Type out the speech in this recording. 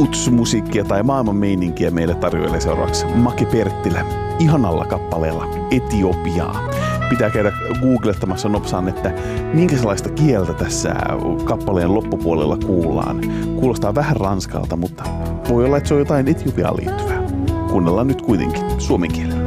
roots-musiikkia tai maailmanmeininkiä meille tarjoilee seuraavaksi Make Perttilä ihanalla kappaleella Etiopiaa. Pitää käydä googlettamassa nopsaan, että minkälaista kieltä tässä kappaleen loppupuolella kuullaan. Kuulostaa vähän ranskalta, mutta voi olla, että se on jotain Etiopiaan liittyvää. Kuunnellaan nyt kuitenkin suomen kielellä.